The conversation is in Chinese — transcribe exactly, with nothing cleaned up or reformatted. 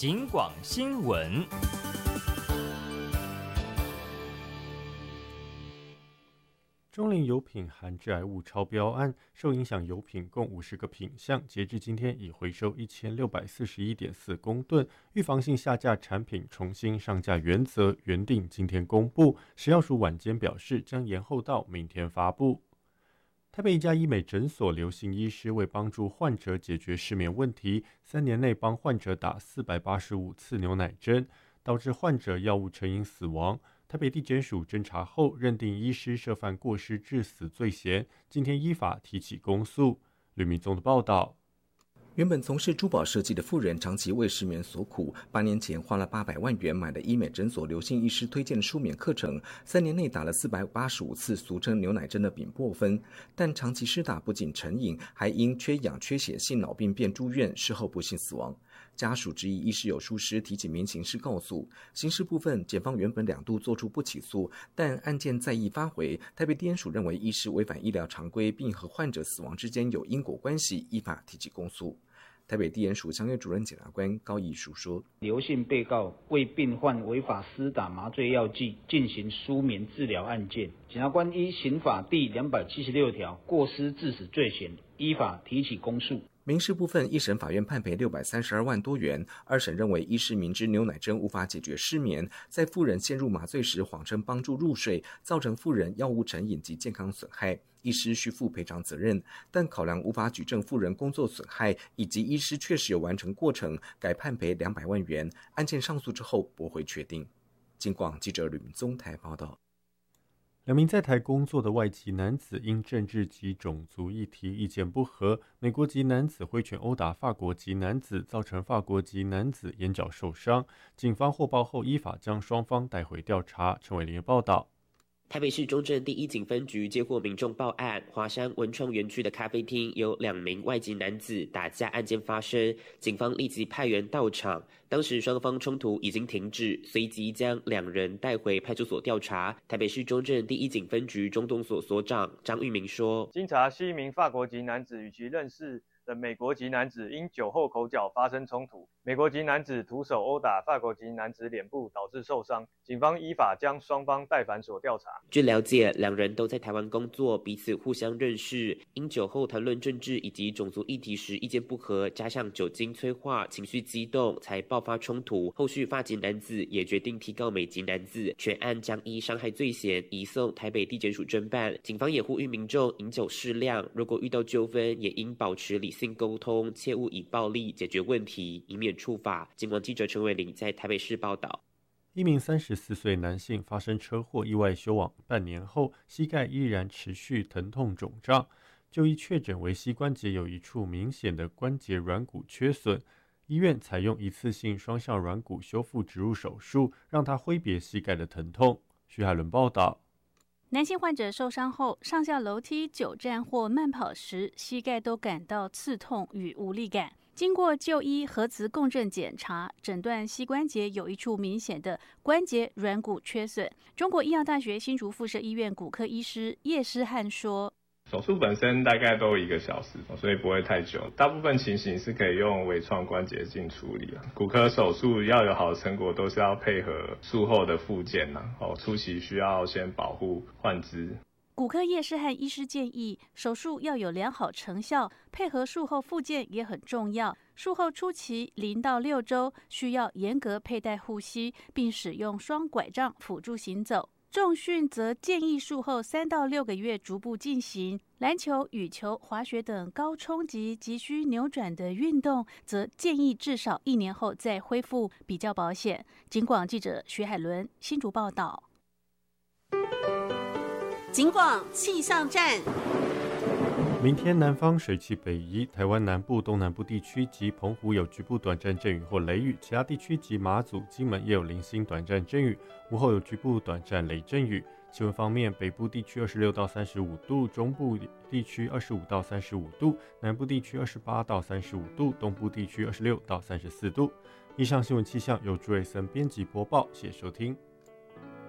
警广新闻。 中联油品含致癌物超标案，受影响油品共五十个品项，截至今天已回收一千六百四十一点四公吨。预防性下架产品重新上架原则原定今天公布，食药署晚间表示将延后到明天发布。台北一家医美诊所刘姓医师为帮助患者解决失眠问题，三年内帮患者打四百八十五次牛奶针，导致患者药物成瘾死亡。台北地检署侦查后认定医师涉犯过失致死罪嫌，今天依法提起公诉。吕明宗的报道。 原本从事珠宝设计的妇人长期为失眠所苦，八年前花了八百万元买了医美诊所刘姓医师推荐的舒眠课程，三年内打了四百八十五次俗称牛奶针的丙泊酚，但长期施打不仅成瘾，还因缺氧缺血性脑病变住院，事后不幸死亡。家属质疑医师有疏失，提起民刑事告诉。刑事部分，检方原本两度做出不起诉，但案件再议发回，台北地检署认为医师违反医疗常规，并和患者死亡之间有因果关系，依法提起公诉。台北地检署相约主任检察官高义书说： 刘姓被告为病患违法施打麻醉药剂进行舒眠治疗案件，检察官依刑法第两百七十六条过失致死罪嫌，依法提起公诉。 民事部分，一审法院判赔六百三十二万多元，二审认为医师明知牛奶针无法解决失眠，在妇人陷入麻醉时谎称帮助入睡，造成妇人药物成瘾及健康损害，医师需负赔偿责任，但考量无法举证妇人工作损害以及医师确实有完成过程，改判赔两百万元。案件上诉之后驳回确定。警广记者吕明宗台报道。 两名在台工作的外籍男子因政治及种族议题意见不合，美国籍男子挥拳殴打法国籍男子，造成法国籍男子眼角受伤。警方获报后依法将双方带回调查。陈伟林报道。 台北市中正第一警分局接获民众报案，华山文创园区的咖啡厅有两名外籍男子打架案件发生，警方立即派员到场，当时双方冲突已经停止，随即将两人带回派出所调查。台北市中正第一警分局中东所所长张玉明说： 经查系一名法国籍男子与其认识的美国籍男子因酒后口角发生冲突，美国籍男子徒手殴打法国籍男子脸部，导致受伤。警方依法将双方带返所调查。 据了解，两人都在台湾工作，彼此互相认识，因酒后谈论政治以及种族议题时意见不合，加上酒精催化，情绪激动，才爆发冲突。后续法籍男子也决定提告美籍男子，全案将依伤害罪嫌移送台北地检署侦办。警方也呼吁民众饮酒适量，如果遇到纠纷，也应保持理性沟通，切勿以暴力解决问题，以免触法。警广记者陈伟玲在台北市报道。 一名三十四岁男性发生车祸意外休往半年后，膝盖依然持续疼痛肿胀，就医确诊为膝关节有一处明显的关节软骨缺损，医院采用一次性双向软骨修复植入手术，让他挥别膝盖的疼痛。徐海伦报道。 男性患者受伤后，上下楼梯、久站或慢跑时，膝盖都感到刺痛与无力感。经过就医核磁共振检查，诊断膝关节有一处明显的关节软骨缺损。中国医药大学新竹附设医院骨科医师叶诗汉说： 手术本身大概都一个小时，所以不会太久。大部分情形是可以用微创关节镜处理啊。骨科手术要有好的成果，都是要配合术后的复健呐、啊。哦，初期需要先保护患肢。 骨科叶诗汉医师建议，手术要有良好成效，配合术后复健也很重要。术后初期零到六周需要严格佩戴护膝，并使用双拐杖辅助行走。重训则建议术后三到六个月逐步进行。篮球、羽球、滑雪等高冲击、急需扭转的运动，则建议至少一年后再恢复，比较保险。警广记者徐海伦新竹报道。 警广气象站。 明天南方水汽北移，台湾南部、东南部地区及澎湖有局部短暂阵雨或雷雨，其他地区及马祖、金门也有零星短暂阵雨，午后有局部短暂雷阵雨。气温方面，北部地区二十六到三十五度，中部地区二十五到三十五度，南部地区二十八到三十五度，东部地区二十六到三十四度。以上新闻气象由朱瑞森编辑播报，谢谢收听。